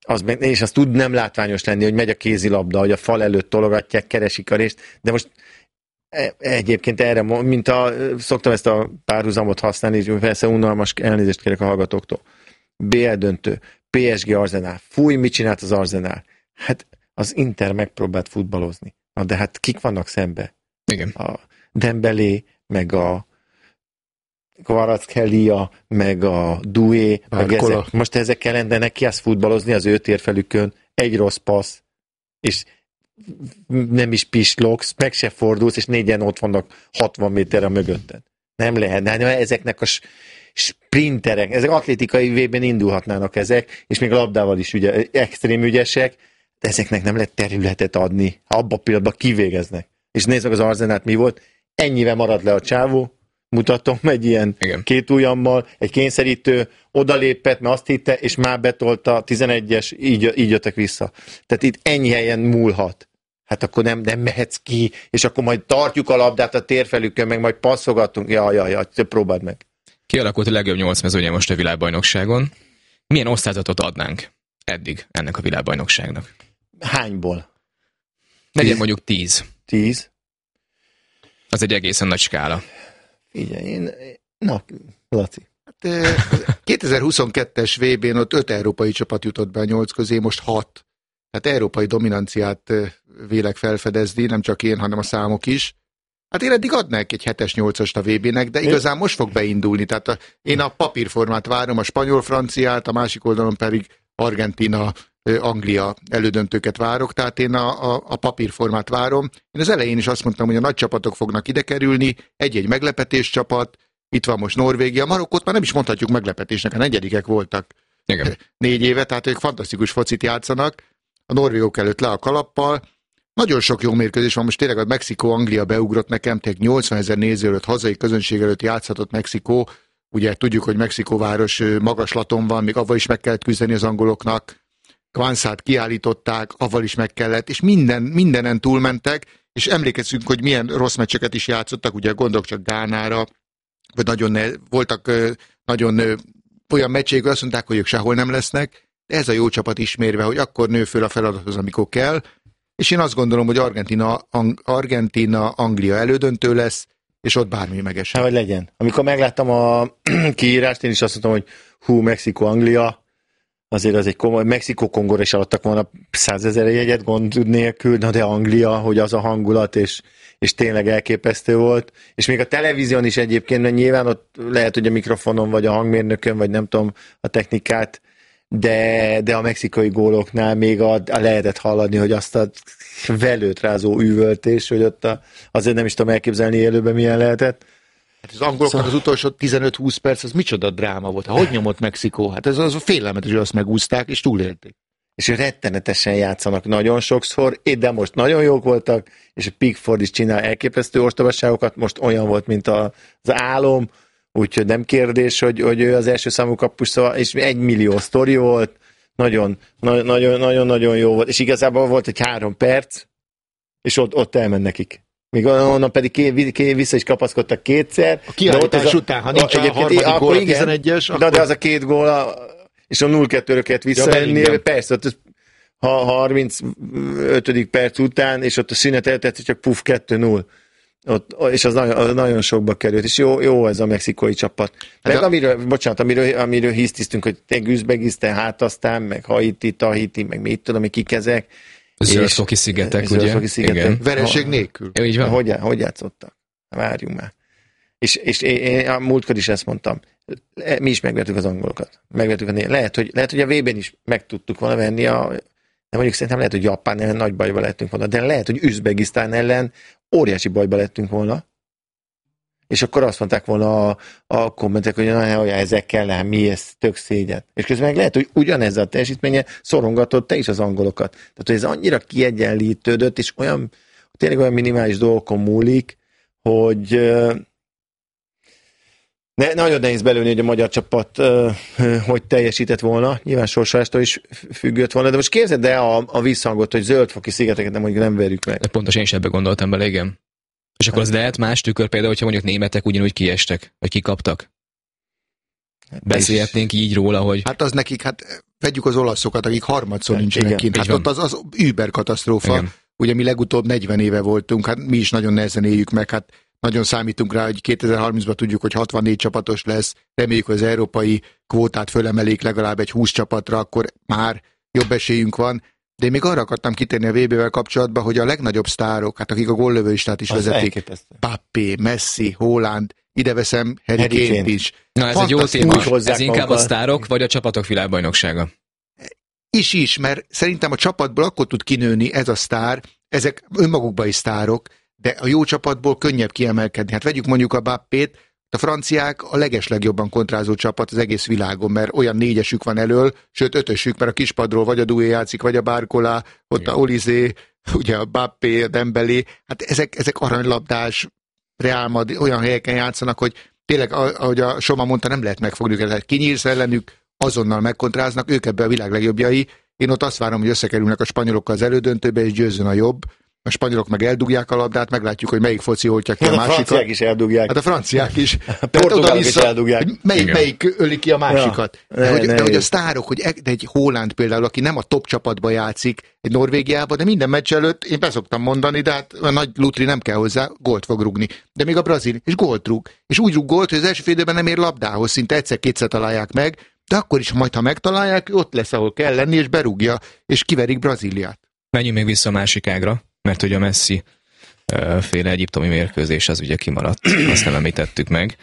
és az tud nem látványos lenni, hogy megy a kézilabda, hogy a fal előtt tologatják, keresik a részt, de most egyébként erre, szoktam ezt a párhuzamot használni, és persze unalmas, elnézést kérek a hallgatóktól. BL döntő, PSG Arsenal. Fúj, mit csinált az Arsenal? Hát az Inter megpróbált futballozni. Na de hát kik vannak szembe? Igen. A Dembélé, meg a Kvaratskhelia, meg a Doué, meg ezek. Most ezekkel lenne neki azt futballozni az ő térfelükön, egy rossz passz, és nem is pislogsz, meg se fordulsz, és négyen ott vannak 60 méterre mögötted. Nem lehet. De ezeknek a sprinterek, ezek atlétikai vében indulhatnának ezek, és még labdával is extrém ügyesek, de ezeknek nem lehet területet adni. Abba a pillanatban kivégeznek. És nézd meg az Arsenalt mi volt, ennyivel maradt le a csávó, mutatom, egy ilyen két ujjammal, egy kényszerítő, odalépett, mert azt hitte, és már betolta a 11-es, így jöttek vissza. Tehát itt ennyi helyen múlhat. Hát akkor nem mehetsz ki, és akkor majd tartjuk a labdát a térfelükön, meg majd passzogatunk. Ja, próbáld meg. Kialakult a legjobb 8 mezőnye most a világbajnokságon. Milyen osztályzatot adnánk eddig ennek a világbajnokságnak? Hányból? Legyen mondjuk 10. 10? Az egy egészen nagy skála. Figyelj, Laci. 2022-es VB-n ott 5 európai csapat jutott be a 8 közé, most 6. Tehát európai dominanciát vélek felfedezni, nem csak én, hanem a számok is. Hát én eddig adnák egy 7-es, 8-ast a VB-nek, de igazán most fog beindulni. Tehát én a papírformát várom, a spanyol-franciát, a másik oldalon pedig Argentína, Anglia elődöntőket várok, tehát én a papírformát várom. Én az elején is azt mondtam, hogy a nagy csapatok fognak ide kerülni, egy-egy meglepetés csapat, itt van most Norvégia, Marokkót már nem is mondhatjuk meglepetésnek, a negyedikek voltak 4 éve, tehát ők fantasztikus focit játszanak, a norvégok előtt le a kalappal. Nagyon sok jó mérkőzés van, most tényleg a Mexikó-Anglia beugrott nekem, tehát 80 000 néző előtt, hazai közönség előtt játszhatott Mexikó. Ugye tudjuk, hogy Mexikóváros magaslaton van, még avval is meg kellett küzdeni az angoloknak. Kwanzát kiállították, avval is meg kellett, és mindenen túlmentek, és emlékezzünk, hogy milyen rossz meccseket is játszottak, ugye gondolok csak Gánára, vagy voltak nagyon olyan meccseik, hogy azt mondták, hogy ők sehol nem lesznek, de ez a jó csapat ismérve, hogy akkor nő föl a feladathoz, amikor kell, és én azt gondolom, hogy Argentína-Anglia elődöntő lesz, és ott bármi megesett. Hogy legyen. Amikor megláttam a kiírást, én is azt mondtam, hogy Mexikó-Anglia, azért az egy komoly, Mexikó-Kongóra is adtak volna 100 000 jegyet gond nélkül, de Anglia, hogy az a hangulat, és tényleg elképesztő volt. És még a televízión is egyébként, mert nyilván ott lehet, hogy a mikrofonon, vagy a hangmérnökön, vagy nem tudom a technikát, de a mexikai góloknál még lehetett hallani, hogy azt a velőt rázó üvöltés, hogy ott azért nem is tudom elképzelni élőben milyen lehetett. Hát az angoloknak az utolsó 15-20 perc, az micsoda dráma volt. Hogy nyomott Mexikó? Hát ez az félelmetes, hogy azt megúszták, és túlélték. És rettenetesen játszanak nagyon sokszor, de most nagyon jók voltak, és a Pickford is csinál elképesztő ostobaságokat, most olyan volt, mint az álom, úgyhogy nem kérdés, hogy ő az első számú kapus, szóval, és 1 millió sztori volt, nagyon jó volt, és igazából volt egy 3 perc, és ott elment nekik. Még onnan pedig vissza is kapaszkodtak 2-szer. A kiállítás után, ha nincs a harmadik gól, a 11-es, de az a 2 gól, és a 0-2-ről kellett visszajönni, persze, ott 35. perc után, és ott a szünet eltett, csak 2-0. És az nagyon sokba került, és jó ez a mexikói csapat. Meg amiről hisztisztünk, hogy te Üzbegisztán, hát aztán, meg Haiti, Tahiti, meg mit tudom, hogy kik ezek. Zöld-foki szigetek, ugye? Igen. Vereség nélkül. Így van. Hogy játszottak? Várjunk már. És én a múltkor is ezt mondtam. Mi is megvertük az angolokat. Lehet, hogy a VB-n is meg tudtuk volna venni de mondjuk szerintem lehet, hogy Japán ellen nagy bajba lettünk volna, de lehet, hogy Üzbegisztán ellen óriási bajba lettünk volna. És akkor azt mondták volna a kommentek, hogy ezekkel mi ez tök szégyen. És közben meg lehet, hogy ugyanezzel a teljesítménye szorongatott te is az angolokat. Tehát, hogy ez annyira kiegyenlítődött, és tényleg olyan minimális dolgokon múlik, hogy nagyon nehéz belőni, hogy a magyar csapat hogy teljesített volna. Nyilván sorsolástól is függött volna, de most képzeld el a visszhangot, hogy zöld-foki szigeteket nem verjük meg. De pontosan én is ebbe gondoltam bele, igen. És akkor az lehet más tükör például, hogyha mondjuk németek ugyanúgy kiestek, vagy kikaptak? beszélhetnénk így róla, hogy... Hát az nekik, vegyük az olaszokat, akik harmadszor nincsenek kint. Hát ott az über katasztrófa. Igen. Ugye mi legutóbb 40 éve voltunk, hát mi is nagyon nehezen éljük meg, hát nagyon számítunk rá, hogy 2030-ban tudjuk, hogy 64 csapatos lesz, reméljük, hogy az európai kvótát fölemelik legalább egy 20 csapatra, akkor már jobb esélyünk van. De én még arra akartam kitérni a VB-vel kapcsolatban, hogy a legnagyobb sztárok, hát akik a góllövőlistát is vezetik, Mbappé, Messi, Haaland, ide veszem Harry Kane-t is. Na ez egy jó téma, ez inkább a sztárok, vagy a csapatok világbajnoksága? Is, mert szerintem a csapatból akkor tud kinőni ez a sztár, ezek önmagukban is sztárok, de a jó csapatból könnyebb kiemelkedni. Hát vegyük mondjuk a Mbappét, a franciák a legeslegjobban kontrázó csapat az egész világon, mert olyan 4-esük van elől, sőt 5-ösük, mert a kispadról vagy a Doué játszik, vagy a Barcola, ott a Olizé, ugye a Mbappé, a Dembélé, hát ezek aranylabdás, Real Madrid, olyan helyeken játszanak, hogy tényleg, ahogy a Soma mondta, nem lehet megfogni őket, kinyírsz ellenük, azonnal megkontráznak, ők ebbe a világ legjobbjai. Én ott azt várom, hogy összekerülnek a spanyolokkal az elődöntőbe, és győzzön a jobb. A spanyolok meg eldugják a labdát, meglátjuk, hogy melyik foci oltja ki a másikat. A franciák is eldugják. Hát a franciák is. A portugálok is eldugják. Melyik öli ki a másikat. Ja, de hogy a sztárok, de egy Haaland például, aki nem a top csapatba játszik, egy Norvégiában, de minden meccs előtt, én beszoktam mondani, de hát a nagy lutri nem kell hozzá, gólt fog rúgni. De még a brazil, és gólt rúg. És úgy rúg gólt, hogy az első fél időben nem ér labdához, szinte egyszer-kétszer találják meg, de akkor is majd, ha megtalálják, ott lesz, ahol kell lenni, és berúgja, és kiverik Brazíliát. Menjünk még vissza a másik ágra, mert ugye a Messi féle egyiptomi mérkőzés az ugye kimaradt, azt nem említettük meg.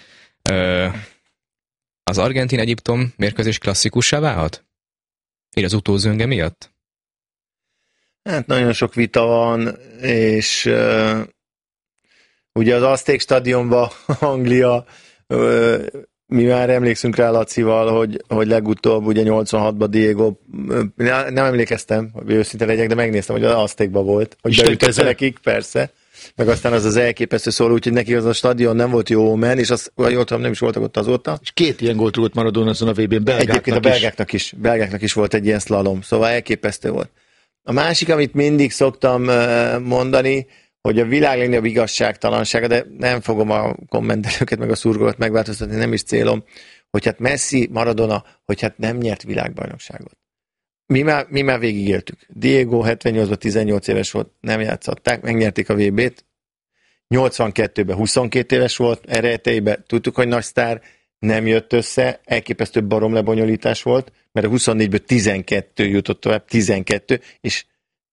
Az Argentin-Egyiptom mérkőzés klasszikussá válhat? Így az utózönge miatt? Hát nagyon sok vita van, és ugye az Azték stadionban Anglia, mi már emlékszünk rá Lacival, hogy legutóbb, ugye 86-ban Diego, nem emlékeztem, hogy őszinte legyek, de megnéztem, hogy az Aztékban volt, hogy beütötte nekik, persze, meg aztán az elképesztő szól, úgyhogy neki az a stadion nem volt jó men, és az, jól tudom, nem is voltak ott azóta. És 2 ilyen gólt rúgott Maradona azon a VB-n, egyébként a belgáknak is volt egy ilyen szlalom, szóval elképesztő volt. A másik, amit mindig szoktam mondani, hogy a világ legnagyobb igazságtalansága, de nem fogom a kommentelőket meg a szurkolót megváltoztatni, nem is célom, hogy hát Messi, Maradona, hogy hát nem nyert világbajnokságot. Mi már végigéltük. Diego 78-ban 18 éves volt, nem játszották, megnyerték a VB-t. 82-ben 22 éves volt, erejteiben tudtuk, hogy nagy sztár, nem jött össze, elképesztő barom lebonyolítás volt, mert a 24-ből 12 jutott tovább, 12, és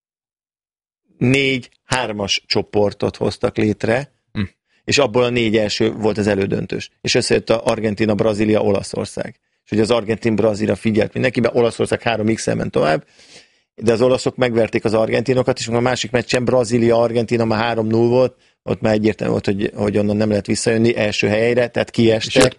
4-3-as csoportot hoztak létre, és abból a 4 első volt az elődöntős. És összejött a Argentina, Brazília, Olaszország. És ugye az Argentin-Brazília figyelt mindenkiben, Olaszország 3x-el ment tovább, de az olaszok megverték az argentinokat, és a másik meccsen Brazília, Argentina már 3-0 volt, ott már egyértelmű volt, hogy onnan nem lehet visszajönni első helyre, tehát kiestek,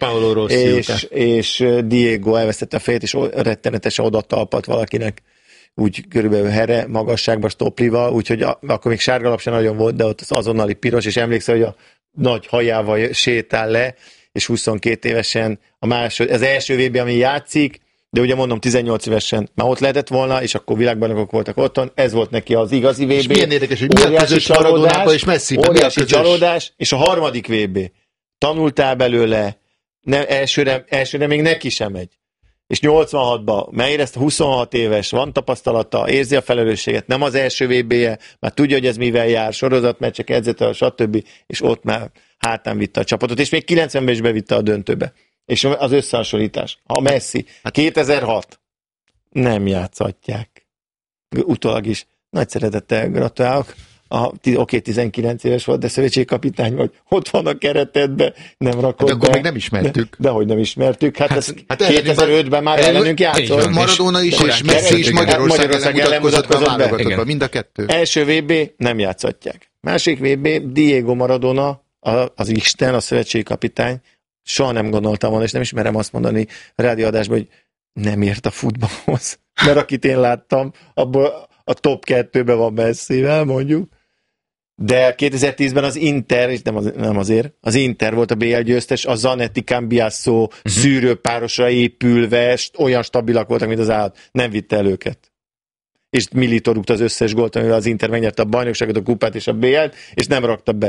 és Diego elvesztette a fejét, és rettenetesen oda talpalt valakinek, úgy körülbelül herre magasságban stoplival, úgyhogy akkor még sárgalap sem nagyon volt, de ott az azonnali piros, és emlékszel, hogy a nagy hajával sétál le, és 22 évesen az első VB, ami játszik, de ugye mondom, 18 évesen már ott lehetett volna, és akkor világbajnokok voltak otthon, ez volt neki az igazi VB. És milyen érdekes, hogy mi a közös Maradonában és Messiben? Óriási csalódás, és a harmadik VB. Tanultál belőle, elsőre még neki sem megy. És 86-ban megérezte, 26 éves, van tapasztalata, érzi a felelősséget, nem az első VB-je, már tudja, hogy ez mivel jár, sorozatmeccsek, edzetel, stb. És ott már hátán vitte a csapatot, és még 90-ben is bevitte a döntőbe. És az összehasonlítás. Ha Messi, 2006, nem játszhatják. Utólag is. Nagy szeretettel gratulálok. Oké, 19 éves volt, de szövetségkapitány vagy. Ott van a keretedben, nem rakod de akkor még nem ismertük. Dehogy nem ismertük. Hát 2005-ben már ellenünk játszott. Maradona is, és Messi is Magyarország ellen mutatkozott be válogatottban. Mind a kettő. Első VB nem játszhatják. Másik VB, Diego Maradona, az Isten, a szövetségkapitány. Soha nem gondoltam volna, és nem is merem azt mondani a rádióadásban, hogy nem ért a futballhoz. Mert akit én láttam, abból a top 2-ben van Messivel, mondjuk. De 2010-ben az Inter, és nem azért, az Inter volt a BL győztes, a Zanetti Cambiasso szűrőpárosra épülve, olyan stabilak voltak, mint az állat. Nem vitte el őket. És Milito rúgta az összes gólt, amivel az Inter megnyerte a bajnokságot, a kupát és a BL-t, és nem rakta be.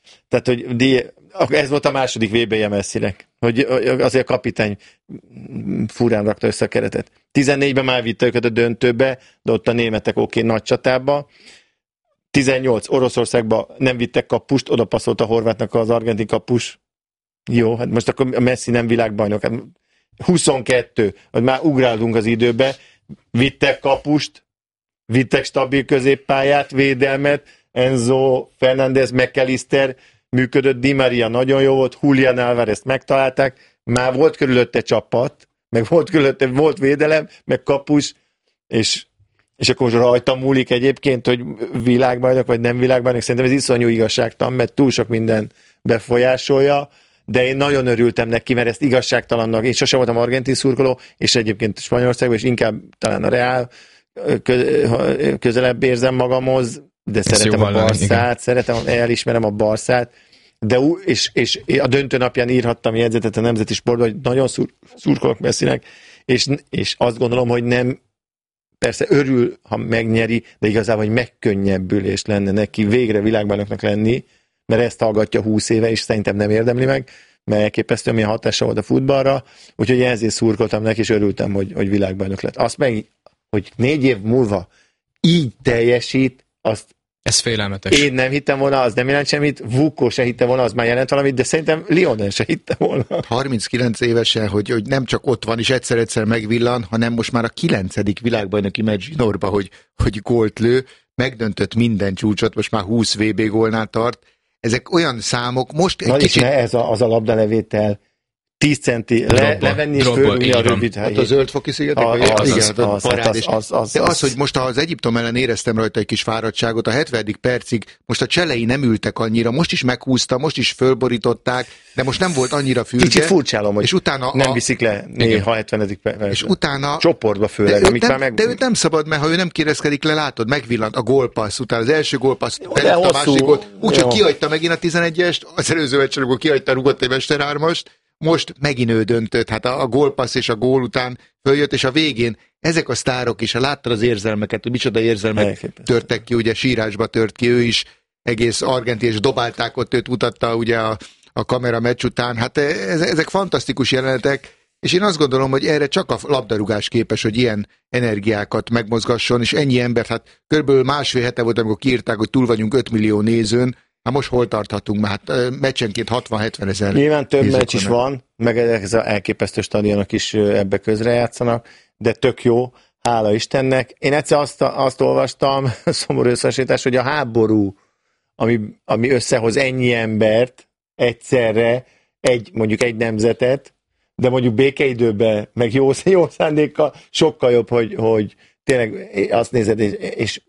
Tehát, hogy ez volt a második VB-je Messinek, hogy azért a kapitány furán rakta össze a keretet. 14-ben már vitte őket a döntőbe, de ott a németek nagy csatába. 18 Oroszországban nem vittek kapust, oda passzolt a horvátnak az argentin kapus. Jó, hát most akkor a Messi nem világbajnok. 22, hogy már ugrálunk az időbe, vittek kapust, vittek stabil középpályát, védelmet, Enzo, Fernández, McAllister, működött, Di Maria nagyon jó volt, Julián Álvarez megtalálták, már volt körülötte csapat, meg volt körülötte, volt védelem, meg kapus, és akkor rajta múlik egyébként, hogy világbajnok vagy nem világbajnok, szerintem ez iszonyú igazságtalan, mert túl sok minden befolyásolja, de én nagyon örültem neki, mert ezt igazságtalannak, én sosem voltam argentin szurkoló, és egyébként Spanyolországban, és inkább talán a Real közelebb érzem magamhoz, de szeretem a Barszát, elismerem a Barszát, de és a döntő napján írhattam jegyzetet a Nemzeti Sportban, hogy nagyon szurkolok Messinek, és azt gondolom, hogy nem, persze örül, ha megnyeri, de igazából, hogy megkönnyebbülés lenne neki végre világbajnoknak lenni, mert ezt hallgatja 20 éve, és szerintem nem érdemli meg, mert elképesztő, milyen hatása volt a futballra, úgyhogy ezért szurkoltam neki, és örültem, hogy világbajnok lett. Azt meg, hogy 4 év múlva így teljesít, azt ez félelmetes. Én nem hittem volna, az nem jelent semmit, Vuko se hitte volna, az már jelent valamit, de szerintem Lionel se hitte volna. 39 évesen, hogy nem csak ott van, és egyszer-egyszer megvillan, hanem most már a 9. világbajnoki meccs zsinórba, hogy gólt lő, megdöntött minden csúcsot, most már 20 VB gólnál tart. Ezek olyan számok, most egy kicsit... ez az a labdalevétel, 10 centi levenni és fölülni a rövid helyét. Hát a zöldfoki szigetek? Az, hogy most az Egyiptom ellen éreztem rajta egy kis fáradtságot, a 70. percig most a cselei nem ültek annyira, most is meghúzta, most is fölborították, de most nem volt annyira fürge. Kicsit furcsálom, hogy és utána nem viszik le néha 70. percben. És utána... Csoportba főleg. De őt nem szabad, mert ha ő nem kérezkedik le, látod, megvillant a gólpassz után, az első gólpassz, a másik gólt, úgyhogy kihagyta megint a 11-est, az előző meccsen, akkor kihagyta, rúgott egy mesterhármast. Most megint ő döntött, hát a gólpassz és a gól után följött, és a végén ezek a sztárok is, ha láttad az érzelmeket, hogy micsoda érzelmek törtek ki, ugye sírásba tört ki, ő is egész argentin, és dobálták ott, őt mutatta ugye a kamera meccs után, hát ezek fantasztikus jelenetek, és én azt gondolom, hogy erre csak a labdarúgás képes, hogy ilyen energiákat megmozgasson, és ennyi embert, hát körülbelül másfél hete volt, amikor kiírták, hogy túl vagyunk 5 millió nézőn. Hát most hol tarthatunk már? Hát meccsenként 60-70 ezer. Nyilván több meccs is van, meg ez az elképesztő stadionok is ebbe közrejátszanak, de tök jó, hála Istennek. Én egyszer azt olvastam, szomorú összehasonlítás, hogy a háború, ami összehoz ennyi embert egyszerre, mondjuk egy nemzetet, de mondjuk békeidőben, meg jó szándékkal, sokkal jobb, hogy tényleg azt nézed, és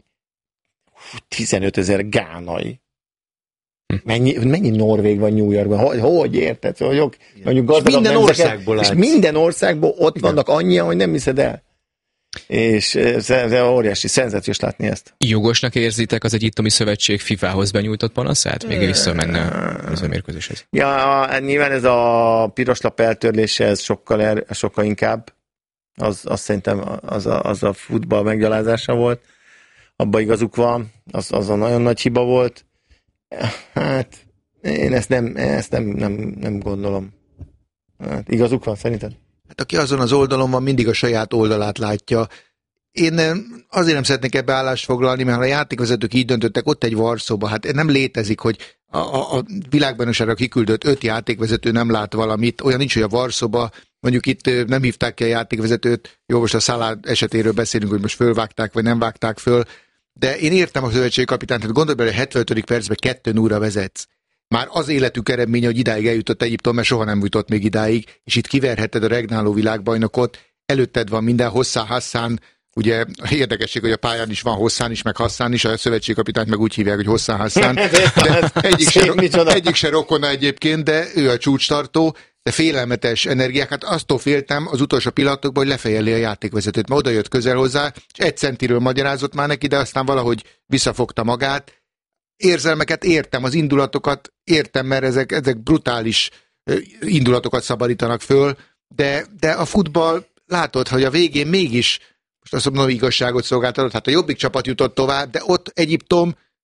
15 000 gánai. Mennyi norvég van New Yorkban? Hogy érted? Hogy mondjuk gazdagabb minden országból és minden országból ott vannak annyian, hogy nem hiszed el. És ez óriási, szenzációs látni ezt. Jogosnak érzitek az Egyiptomi Szövetség FIFA-hoz benyújtott panaszát? Még visszamenne az a mérkőzéshez. Ja, nyilván ez a piros lap eltörlése, ez sokkal inkább. Az szerintem az a futball meggyalázása volt. Abban igazuk van. Az a nagyon nagy hiba volt. Hát, én ezt nem gondolom. Hát, igazuk van, szerinted? Hát aki azon az oldalon van, mindig a saját oldalát látja. Én azért nem szeretnék ebbe állást foglalni, mert ha a játékvezetők így döntöttek, ott egy varszoba, hát nem létezik, hogy a világbajnokságra kiküldött 5 játékvezető nem lát valamit, olyan nincs, hogy a varszoba, mondjuk itt nem hívták ki a játékvezetőt, jó, most a Salah esetéről beszélünk, hogy most fölvágták, vagy nem vágták föl, de én értem a szövetségi kapitányt, hogy gondolj bele, hogy 75. percben 2-0 vezetsz. Már az életük eredménye, hogy idáig eljutott Egyiptom, mert soha nem jutott még idáig, és itt kiverheted a regnáló világbajnokot, előtted van minden, Hossá Hassan, ugye érdekesség, hogy a pályán is van Hosszán is, meg Hassan is, a szövetségi kapitányt meg úgy hívják, hogy Hossá Hassan. Egyik se rokona egyébként, de ő a csúcstartó, de félelmetes energiák. Hát aztól féltem az utolsó pillanatokban, hogy lefejelli a játékvezetőt, mert oda jött közel hozzá, és 1 centiről magyarázott már neki, de aztán valahogy visszafogta magát. Érzelmeket értem, az indulatokat értem, mert ezek brutális indulatokat szabadítanak föl, de a futball, látod, hogy a végén mégis, most azt mondom, igazságot szolgáltatott, hát a jobbik csapat jutott tovább, de ott Egyiptom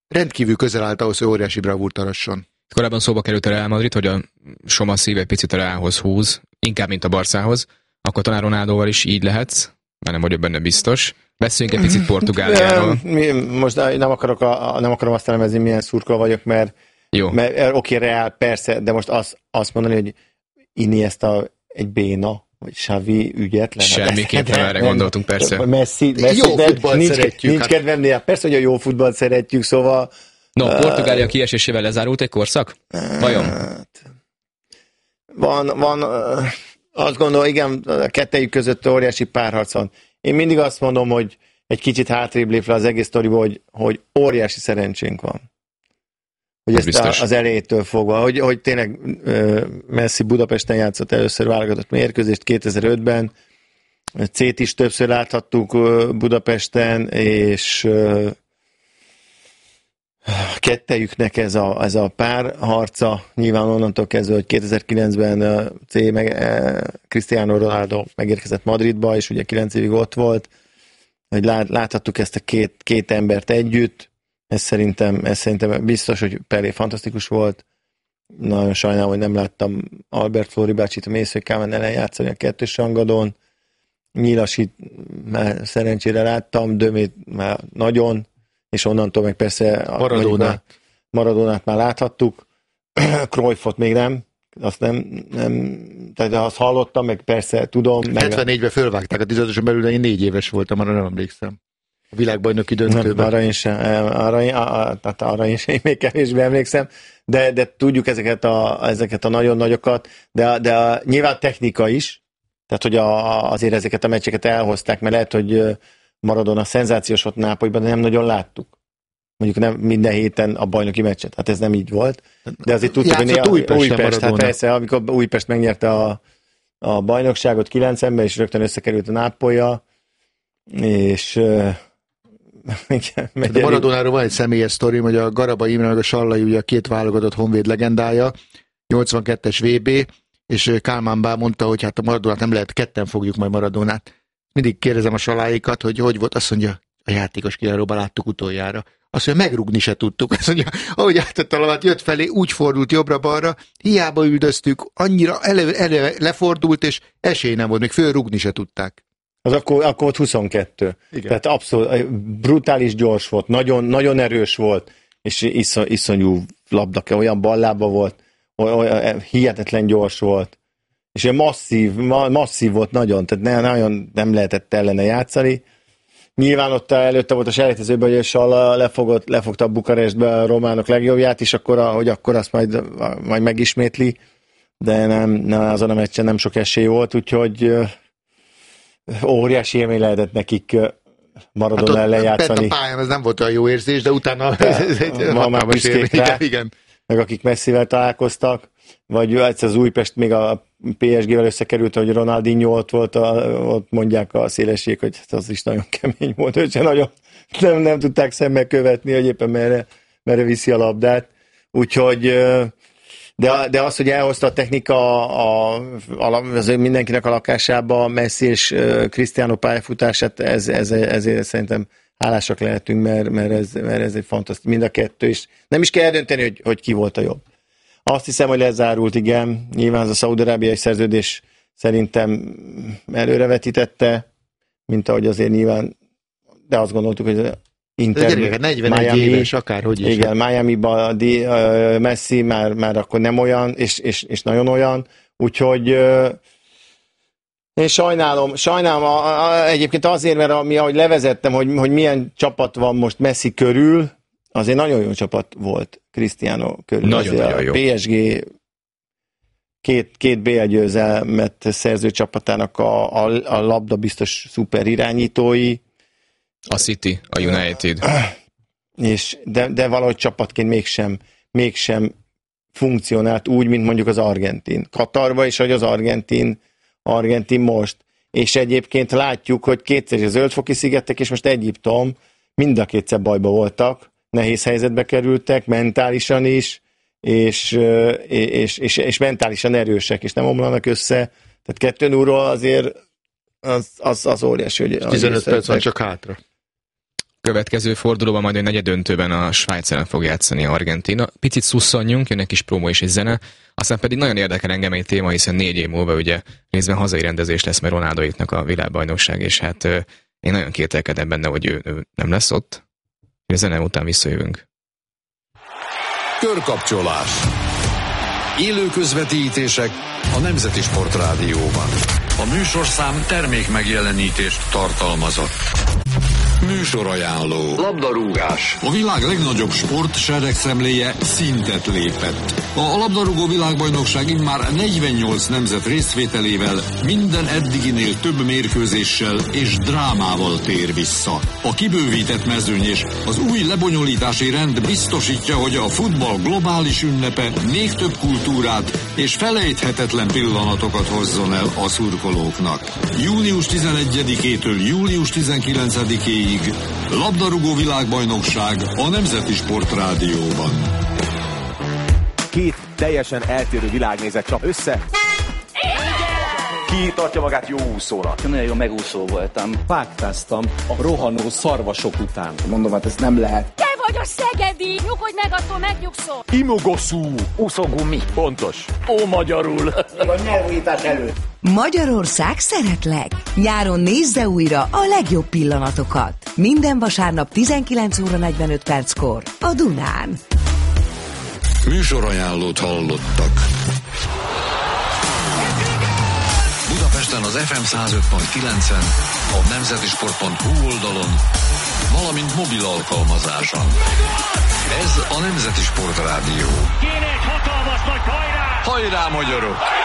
rendkívül közel állt ahhoz, hogy óriási bravúrt arasson. Korábban szóba került a Real Madrid, hogy a Soma szív egy picit a Realhoz húz, inkább, mint a Barszához. Akkor talán Ronaldóval is így lehetsz, már nem vagyok benne biztos. Beszéljünk egy picit Portugáliáról. Most nem akarom azt elemezni, milyen szurkol vagyok, mert oké, Real, persze, de most azt mondani, hogy Iniesta egy béna, vagy Xavi ügyetlen. Semmiképpen erre gondoltunk, persze. Messi jó futballt szeretjük. Nincs kedvemnél, persze, hogy a jó futballt szeretjük, szóval... No, Portugália kiesésével lezárult egy korszak? Vajon? Van, azt gondolom, igen, a kettejük között óriási párharc van. Én mindig azt mondom, hogy egy kicsit hátrébb lépve az egész sztoriból, hogy óriási szerencsénk van. Hogy ezt az elejétől fogva, hogy tényleg Messi Budapesten játszott először válogatott mérkőzést 2005-ben, C-t is többször láthattuk Budapesten, és kettejüknek ez a párharca, nyilván onnantól kezdve, hogy 2009-ben Cristiano Ronaldo megérkezett Madridba, és ugye 9 évig ott volt, hogy láthattuk ezt a két embert együtt. Ez szerintem biztos, hogy Pelé fantasztikus volt. Nagyon sajnálom, hogy nem láttam Albert Flóri bácsit a Mészői Kálmán ellen játszani a kettős rangadón. Nyilasit már szerencsére láttam, Dömét már nagyon, és onnantól meg persze Maradónát már láthattuk. Cruyffot még nem, azt nem, tehát azt hallottam, meg persze tudom. 74-ben fölvágták a 15-ösen belül, de én 4 éves voltam, arra nem emlékszem. A világbajnoki döntőben. Arra én sem, még kevésbé emlékszem, de tudjuk ezeket a nagyon nagyokat, de nyilván technika is, tehát hogy azért ezeket a meccseket elhozták, mert lehet, hogy Maradona szenzációs volt Nápolyban, de nem nagyon láttuk. Mondjuk nem minden héten a bajnoki meccset, hát ez nem így volt, de azért tudtuk, hogy Újpest, hát persze, amikor Újpest megnyerte a bajnokságot 9-ben, és rögtön összekerült a Nápolya, és de Maradonáról van egy személyes sztori, hogy a Garaba Imre meg a Sallai, ugye a két válogatott Honvéd legendája, 82-es VB, és Kálmán bá mondta, hogy hát a Maradonát nem lehet, ketten fogjuk majd Maradonát. Mindig kérdezem a Salláikat, hogy volt, azt mondja, a játékos kijáróban láttuk utoljára. Azt mondja, megrúgni se tudtuk. Azt mondja, ahogy átett a labdát, jött felé, úgy fordult jobbra-balra, hiába üldöztük, annyira eleve lefordult, és esély nem volt, még fölrúgni se tudták. Az akkor volt 22. Igen. Tehát abszolút brutális gyors volt, nagyon, nagyon erős volt, és iszonyú labda, olyan ballába volt, olyan hihetetlen gyors volt, és olyan masszív volt nagyon, tehát nagyon nem lehetett ellene játszani. Nyilván ott előtte volt a selejtezőben, hogy Salla lefogta Bukarestbe a románok legjobbját, és akkor azt majd megismétli, de nem azon a meccsen nem sok esély volt, úgyhogy óriási élmény lehetett nekik Maradona ellen játszani. A pályán ez nem volt olyan jó érzés, de utána már büszkék rá, igen. Meg akik Messivel találkoztak, vagy egyszer az Újpest még a PSG-vel összekerült, hogy Ronaldinho ott volt, ott mondják a szélesség, hogy az is nagyon kemény volt, hogy nagyon nem tudták szemmel követni, hogy éppen merre viszi a labdát. Úgyhogy de az, hogy elhozta a technika az mindenkinek a lakásába Messi és Cristiano pályafutását, ezért szerintem hálásak lehetünk, mert ez egy fantasztikus, mind a kettő, és nem is kell eldönteni, hogy ki volt a jobb. Azt hiszem, hogy lezárult, igen, nyilván az a szaúd-arábiai szerződés szerintem előrevetítette, mint ahogy azért nyilván, de azt gondoltuk, hogy Inter, 41 éves, akárhogy is. Igen, Miami-ban Messi már akkor nem olyan, és nagyon olyan, úgyhogy én sajnálom egyébként azért, mert ahogy levezettem, hogy milyen csapat van most Messi körül, azért nagyon jó csapat volt Cristiano körül. Nagyon jó. PSG két BL győzelmet szerző csapatának a labda biztos szuper irányítói. A City, a United. De valahogy csapatként mégsem funkcionált úgy, mint mondjuk az argentin. Katarba is, hogy az argentin most. És egyébként látjuk, hogy kétszer a Zöld-foki szigetek, és most Egyiptom mind a kétszer bajba voltak, nehéz helyzetbe kerültek, mentálisan is, és mentálisan erősek, és nem omlanak össze. Tehát 2-0-ról azért az óriási, hogy 15 perc van csak hátra. Következő fordulóban majd egy negyeddöntőben a Svájc ellen fog játszani a Argentína. Picit szusszanjunk, jön egy kis promó és egy zene, aztán pedig nagyon érdekel engem egy téma, hiszen 4 év múlva ugye részben hazai rendezés lesz, mert Ronaldoiknak a világbajnokság, és hát én nagyon kételkedem benne, hogy ő nem lesz ott. A zene után visszajövünk. Körkapcsolás. Élő közvetítések a Nemzeti Sportrádióban. A műsorszám termék megjelenítést tartalmazott. Műsorajánló. Labdarúgás. A világ legnagyobb sport seregszemléje szintet lépett. A labdarúgó világbajnokság immár 48 nemzet részvételével minden eddiginél több mérkőzéssel és drámával tér vissza. A kibővített mezőny és az új lebonyolítási rend biztosítja, hogy a futball globális ünnepe még több kultúrát és felejthetetlen pillanatokat hozzon el a szurkolóknak. Június 11-től július 19-ig labdarúgó világbajnokság a Nemzeti Sportrádióban. Két teljesen eltérő világnézet csap össze. Ki tartja magát jó úszónak? Nagyon jó megúszó voltam. Páktáztam a rohanó szarvasok után. Mondom, hát ez nem lehet. Te vagy a szegedi! Nyugodj meg, attól megnyugszol! Imogoszú! Úszógumi. Pontos. Ó, magyarul! A nyelvújítás előtt. Magyarország szeretlek! Nyáron nézze újra a legjobb pillanatokat. Minden vasárnap 19 óra 45 perckor a Dunán. Műsorajánlót hallottak. Budapesten az FM 105.9-en, a nemzetisport.hu oldalon, valamint mobil alkalmazáson. Ez a Nemzeti Sportrádió. Kéne egy hatalmas nagy hajrá! Hajrá, magyarok!